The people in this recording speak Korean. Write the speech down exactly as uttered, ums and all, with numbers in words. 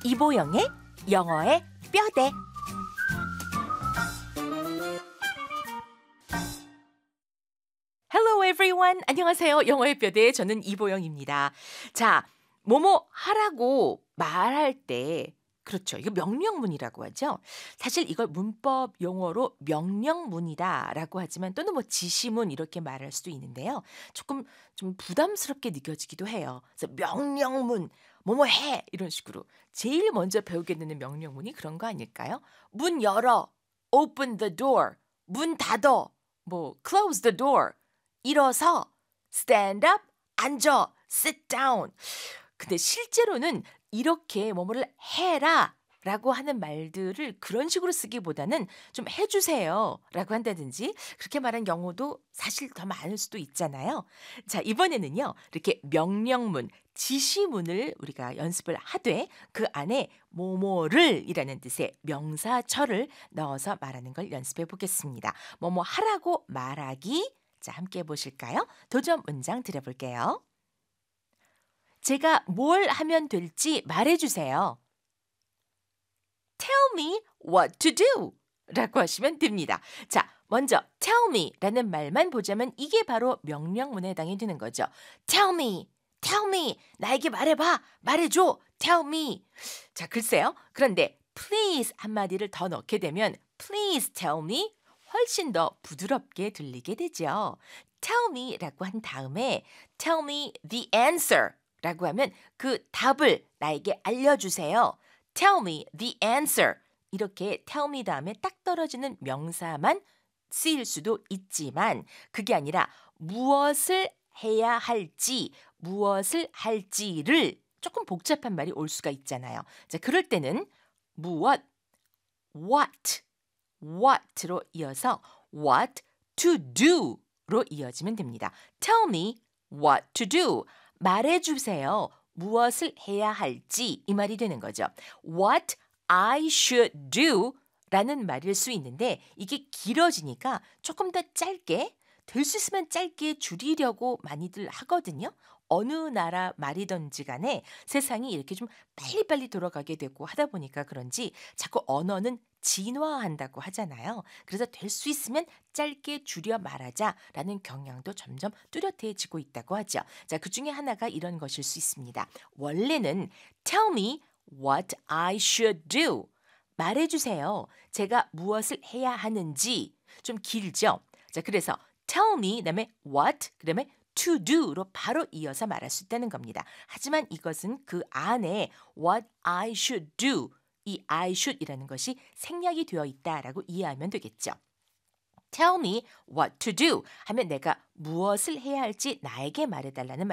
이보영의 영어의 뼈대. Hello everyone. 안녕하세요. 영어의 뼈대. 저는 이보영입니다. 자, 뭐뭐 하라고 말할 때 그렇죠. 이거 명령문이라고 하죠. 사실 이걸 문법 용어로 명령문이다라고 하지만 또는 뭐 지시문 이렇게 말할 수도 있는데요. 조금 좀 부담스럽게 느껴지기도 해요. 그래서 명령문, 뭐뭐 해 이런 식으로 제일 먼저 배우게 되는 명령문이 그런 거 아닐까요? 문 열어, open the door, 문 닫어, 뭐 close the door, 일어서, stand up, 앉아, sit down. 근데 실제로는 이렇게 뭐뭐를 해라 라고 하는 말들을 그런 식으로 쓰기보다는 좀 해주세요 라고 한다든지 그렇게 말한 경우도 사실 더 많을 수도 있잖아요. 자, 이번에는요. 이렇게 명령문, 지시문을 우리가 연습을 하되 그 안에 뭐뭐를 이라는 뜻의 명사처를 넣어서 말하는 걸 연습해 보겠습니다. 뭐뭐 하라고 말하기. 자, 함께 해보실까요? 도전 문장 드려볼게요. 제가 뭘 하면 될지 말해주세요. Tell me what to do 라고 하시면 됩니다. 자, 먼저 tell me 라는 말만 보자면 이게 바로 명령문에 해당이 되는 거죠. Tell me, tell me, 나에게 말해봐, 말해줘, tell me. 자, 글쎄요. 그런데 please 한마디를 더 넣게 되면 please tell me 훨씬 더 부드럽게 들리게 되죠. Tell me 라고 한 다음에 tell me the answer 라고 하면 그 답을 나에게 알려주세요. Tell me the answer. 이렇게 tell me 다음에 딱 떨어지는 명사만 쓰일 수도 있지만 그게 아니라 무엇을 해야 할지, 무엇을 할지를 조금 복잡한 말이 올 수가 있잖아요. 자, 그럴 때는 무엇, what, what로 이어서 what to do로 이어지면 됩니다. Tell me what to do. 말해주세요. 무엇을 해야 할지 이 말이 되는 거죠. What I should do 라는 말일 수 있는데 이게 길어지니까 조금 더 짧게 될 수 있으면 짧게 줄이려고 많이들 하거든요. 어느 나라 말이든지 간에 세상이 이렇게 좀 빨리빨리 돌아가게 되고 하다 보니까 그런지 자꾸 언어는 진화한다고 하잖아요. 그래서 될 수 있으면 짧게 줄여 말하자라는 경향도 점점 뚜렷해지고 있다고 하죠. 자, 그 중에 하나가 이런 것일 수 있습니다. 원래는 tell me what I should do. 말해주세요. 제가 무엇을 해야 하는지. 좀 길죠? 자, 그래서 tell me 그다음에 what 그다음에 to do로 바로 이어서 말할 수 있다는 겁니다. 하지만 이것은 그 안에 what I should do 이 I should이라는 것이 생략이 되어 있다라고 이해하면 되겠죠. Tell me what to do 하면 내가 무엇을 해야 할지 나에게 말해달라는